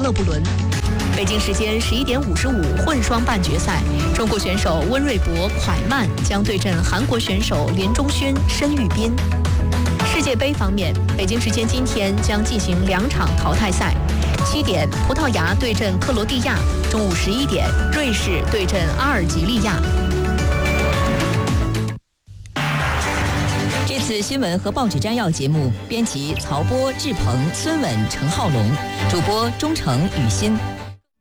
勒布伦。北京时间11点55混双半决赛，中国选手温瑞博、蒯曼将对阵韩国选手连中勋、申玉彬。世界杯方面，北京时间今天将进行2场淘汰赛。7点，葡萄牙对阵克罗地亚；中午11点，瑞士对阵阿尔及利亚。 这次新闻和报纸摘要节目，编辑曹波、志鹏、孙稳、陈浩龙，主播钟诚、雨欣。